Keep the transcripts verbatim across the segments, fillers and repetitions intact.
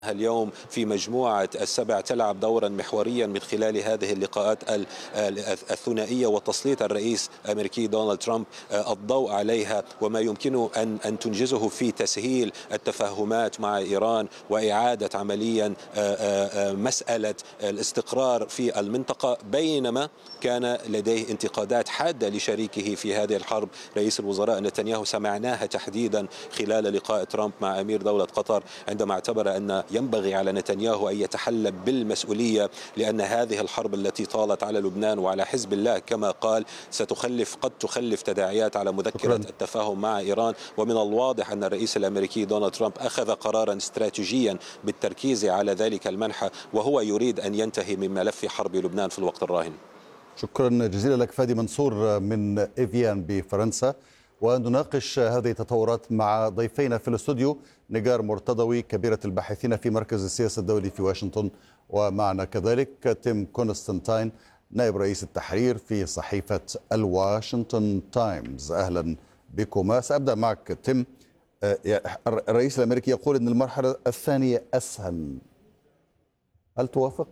اليوم في مجموعة السبع تلعب دورا محوريا من خلال هذه اللقاءات الثنائية، وتسليط الرئيس الأمريكي دونالد ترامب الضوء عليها وما يمكنه أن أن تنجزه في تسهيل التفاهمات مع إيران وإعادة عمليا مسألة الاستقرار في المنطقة، بينما كان لديه انتقادات حادة لشريكه في هذه الحرب رئيس الوزراء نتنياهو. سمعناها تحديدا خلال لقاء ترامب مع أمير دولة قطر عندما اعتبر أن ينبغي على نتنياهو أن يتحلى بالمسؤولية، لأن هذه الحرب التي طالت على لبنان وعلى حزب الله كما قال ستخلف قد تخلف تداعيات على مذكرة التفاهم مع إيران. ومن الواضح أن الرئيس الأمريكي دونالد ترامب أخذ قرارا استراتيجيا بالتركيز على ذلك المنحى، وهو يريد أن ينتهي من ملف حرب لبنان في الوقت الراهن. شكرا جزيلا لك فادي منصور من إيفيان بفرنسا. ونناقش هذه التطورات مع ضيفينا في الاستوديو نجار مرتضوي كبيرة الباحثين في مركز السياسة الدولي في واشنطن، ومعنا كذلك تيم كونستانتاين نائب رئيس التحرير في صحيفة الواشنطن تايمز. أهلا بكما. سأبدأ معك تيم. الرئيس الأمريكي يقول أن المرحلة الثانية أسهل، هل توافق؟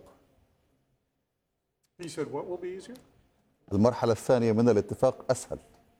المرحلة الثانية من الاتفاق أسهل.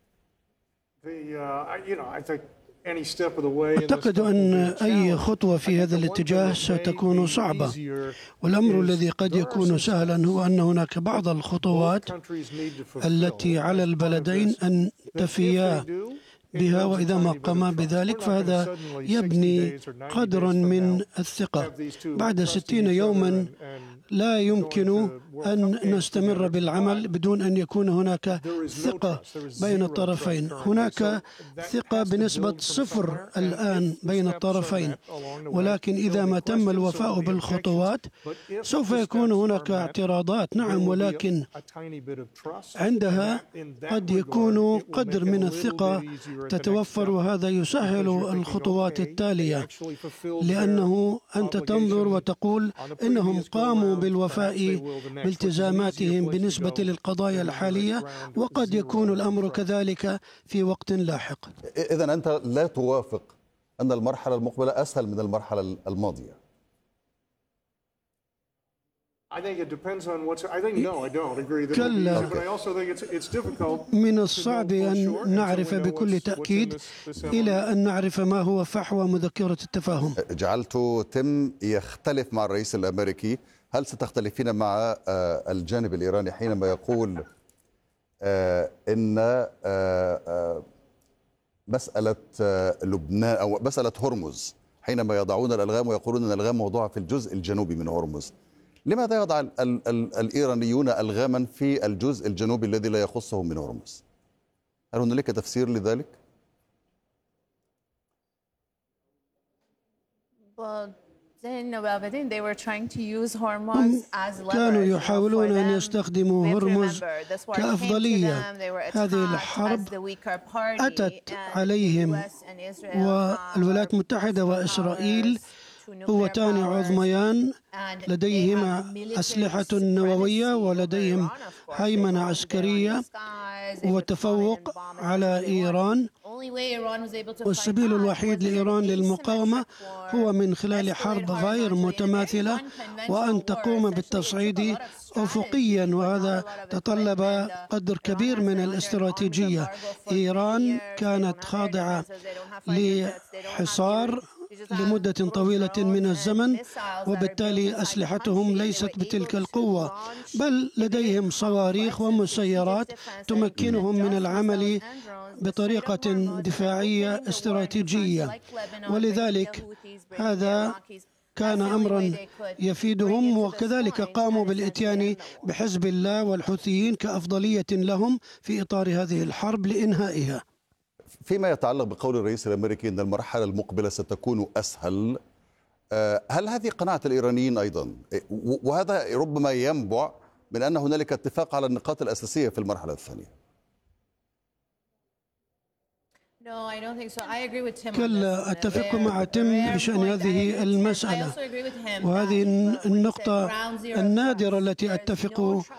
أعتقد أن أي خطوة في هذا الاتجاه ستكون صعبة، والأمر الذي قد يكون سهلا هو أن هناك بعض الخطوات التي على البلدين أن تفيا بها، وإذا ما قام بذلك فهذا يبني قدرا من الثقة. بعد ستين يوما لا يمكن أن نستمر بالعمل بدون أن يكون هناك ثقة بين الطرفين. هناك ثقة بنسبة صفر الآن بين الطرفين، ولكن إذا ما تم الوفاء بالخطوات سوف يكون هناك اعتراضات، نعم، ولكن عندها قد يكون قدر من الثقة تتوفر، وهذا يسهل الخطوات التالية، لأنه أنت تنظر وتقول إنهم قاموا بالوفاء بالتزاماتهم بالنسبة للقضايا الحالية، وقد يكون الأمر كذلك في وقت لاحق. إذن أنت لا توافق أن المرحلة المقبلة أسهل من المرحلة الماضية؟ كلا، من الصعب أن نعرف بكل تأكيد إلى أن نعرف ما هو فحوى مذكرة التفاهم. جعلت تم يختلف مع الرئيس الأمريكي، هل ستختلفين مع الجانب الإيراني حينما يقول إن مسألة لبنان أو مسألة هرمز، حينما يضعون الألغام ويقولون أن الألغام موضوعة في الجزء الجنوبي من هرمز، لماذا يضع ال ال ال الإيرانيون ألغاما في الجزء الجنوبي الذي لا يخصه من هرمز؟ هل هنالك تفسير لذلك؟ كانوا يحاولون أن يستخدموا هرمز كأفضلية. هذه الحرب أتت عليهم، والولايات المتحدة وإسرائيل قوتان عظميان لديهما أسلحة نووية ولديهم هيمنة عسكرية وتفوق على إيران، والسبيل الوحيد لإيران للمقاومة هو من خلال حرب غير متماثلة، وأن تقوم بالتصعيد أفقيا، وهذا تطلب قدر كبير من الاستراتيجية. إيران كانت خاضعة لحصار لمدة طويلة من الزمن، وبالتالي أسلحتهم ليست بتلك القوة، بل لديهم صواريخ ومسيرات تمكنهم من العمل بطريقة دفاعية استراتيجية، ولذلك هذا كان أمرا يفيدهم. وكذلك قاموا بالإتيان بحزب الله والحوثيين كأفضلية لهم في إطار هذه الحرب لإنهائها. فيما يتعلق بقول الرئيس الأمريكي أن المرحلة المقبلة ستكون أسهل، هل هذه قناعة الإيرانيين أيضا؟ وهذا ربما ينبع من أن هنالك اتفاق على النقاط الأساسية في المرحلة الثانية. كلا، أتفق مع تيم بشأن هذه المسألة، وهذه النقطة النادرة التي أتفق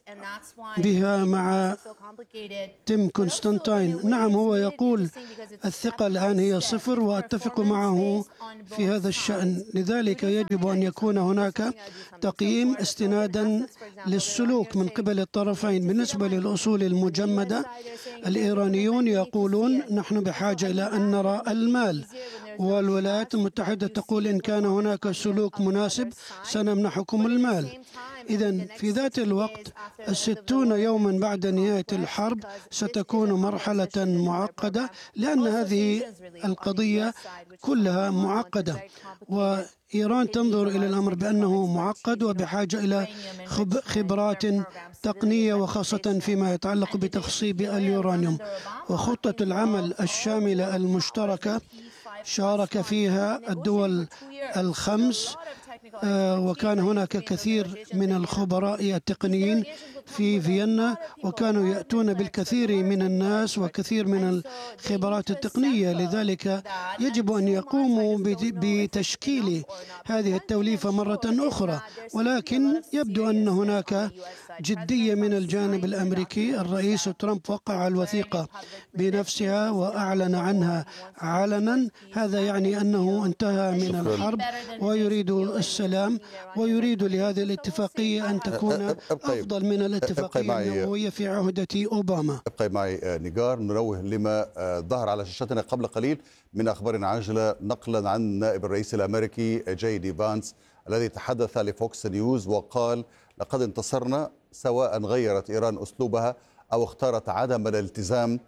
بها مع تيم كونستانتاين. نعم، هو يقول الثقة الآن هي صفر، وأتفق معه في هذا الشأن. لذلك يجب أن يكون هناك تقييم استنادا للسلوك من قبل الطرفين. بالنسبة للأصول المجمدة، الإيرانيون يقولون نحن بحاجة إلى أن نرى المال، والولايات المتحدة تقول إن كان هناك سلوك مناسب سنمنحكم المال. إذن في ذات الوقت الستون يوما بعد نهاية الحرب ستكون مرحلة معقدة، لأن هذه القضية كلها معقدة، وإيران تنظر إلى الأمر بأنه معقد وبحاجة إلى خبرات تقنية، وخاصة فيما يتعلق بتخصيب اليورانيوم. وخطة العمل الشاملة المشتركة شارك فيها الدول الخمس، وكان هناك كثير من الخبراء التقنيين في فيينا، وكانوا يأتون بالكثير من الناس وكثير من الخبرات التقنية. لذلك يجب أن يقوموا بتشكيل هذه التوليفة مرة أخرى، ولكن يبدو أن هناك جدية من الجانب الأمريكي. الرئيس ترامب وقع الوثيقة بنفسها وأعلن عنها علنا. هذا يعني أنه انتهى من الحرب ويريد السلام، ويريد لهذه الاتفاقية أن تكون أفضل من الاتفاقية النووية في عهدة أوباما. ابقي معي نيجار، نروه لما ظهر على شاشتنا قبل قليل من أخبار عاجلة، نقلا عن نائب الرئيس الأمريكي جي دي فانس الذي تحدث لفوكس نيوز وقال لقد انتصرنا، سواء غيرت إيران أسلوبها أو اختارت عدم الالتزام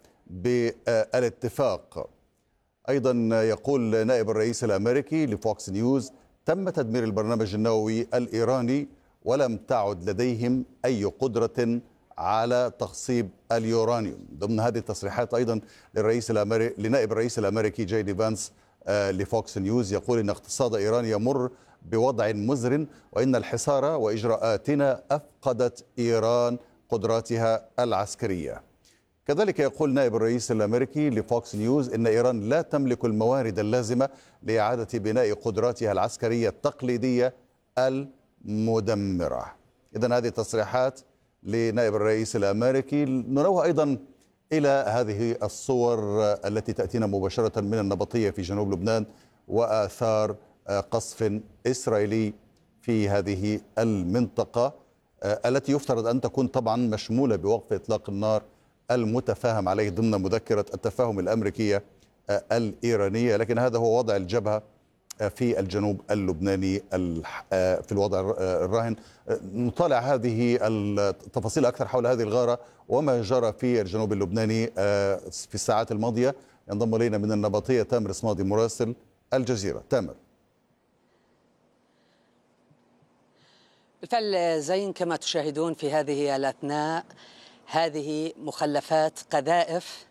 بالاتفاق. أيضا يقول نائب الرئيس الأمريكي لفوكس نيوز تم تدمير البرنامج النووي الإيراني ولم تعد لديهم أي قدرة على تخصيب اليورانيوم. ضمن هذه التصريحات أيضا للرئيس الأمريكي لنائب الرئيس الأمريكي جي دي فانس لفوكس نيوز يقول إن اقتصاد إيران يمر بوضع مزر، وإن الحصار وإجراءاتنا أفقدت إيران قدراتها العسكرية. كذلك يقول نائب الرئيس الأمريكي لفوكس نيوز إن إيران لا تملك الموارد اللازمة لإعادة بناء قدراتها العسكرية التقليدية المدمرة. إذن هذه تصريحات لنائب الرئيس الأمريكي. نروح أيضا إلى هذه الصور التي تأتينا مباشرة من النبطية في جنوب لبنان وآثار قصف إسرائيلي في هذه المنطقة التي يفترض أن تكون طبعا مشمولة بوقف إطلاق النار المتفاهم عليه ضمن مذكرة التفاهم الأمريكية الإيرانية. لكن هذا هو وضع الجبهة في الجنوب اللبناني في الوضع الراهن. نطالع هذه التفاصيل أكثر حول هذه الغارة وما جرى في الجنوب اللبناني في الساعات الماضية. ينضم إلينا من النبطية تامر صمادي مراسل الجزيرة. تامر. بالفعل زين، كما تشاهدون في هذه الأثناء هذه مخلفات قذائف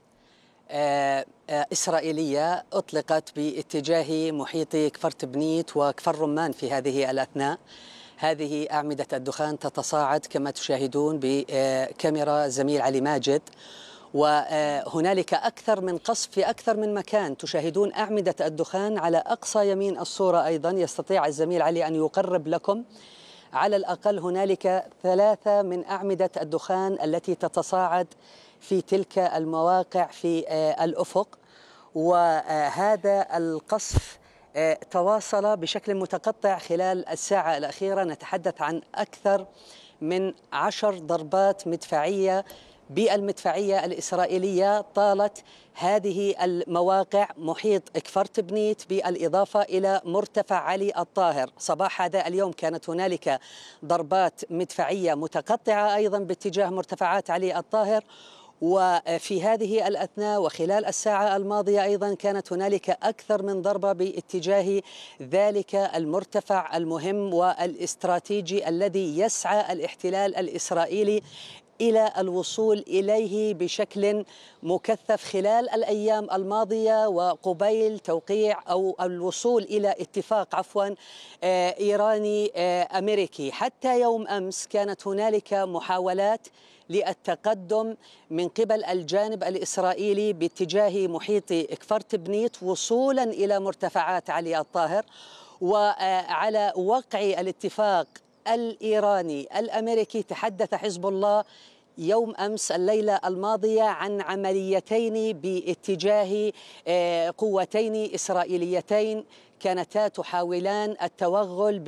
إسرائيلية أطلقت باتجاه محيط كفر تبنيت وكفر رمان في هذه الأثناء. هذه أعمدة الدخان تتصاعد كما تشاهدون بكاميرا زميل علي ماجد، وهنالك أكثر من قصف في أكثر من مكان. تشاهدون أعمدة الدخان على أقصى يمين الصورة. أيضا يستطيع الزميل علي أن يقرب لكم. على الأقل هنالك ثلاثة من أعمدة الدخان التي تتصاعد في تلك المواقع في الأفق، وهذا القصف تواصل بشكل متقطع خلال الساعة الأخيرة. نتحدث عن أكثر من عشر ضربات مدفعية بالمدفعية الإسرائيلية طالت هذه المواقع محيط كفر تبنيت، بالإضافة إلى مرتفع علي الطاهر. صباح هذا اليوم كانت هنالك ضربات مدفعية متقطعة أيضا باتجاه مرتفعات علي الطاهر، وفي هذه الأثناء وخلال الساعة الماضية أيضا كانت هنالك أكثر من ضربة باتجاه ذلك المرتفع المهم والاستراتيجي الذي يسعى الاحتلال الإسرائيلي إلى الوصول إليه بشكل مكثف خلال الأيام الماضية، وقبيل توقيع أو الوصول إلى اتفاق عفوا إيراني أمريكي. حتى يوم أمس كانت هنالك محاولات للتقدم من قبل الجانب الإسرائيلي باتجاه محيط كفر تبنيت وصولا إلى مرتفعات علي الطاهر، وعلى وقع الاتفاق الإيراني الأمريكي تحدث حزب الله يوم أمس الليلة الماضية عن عمليتين باتجاه قوتين إسرائيليتين كانتا تحاولان التوغل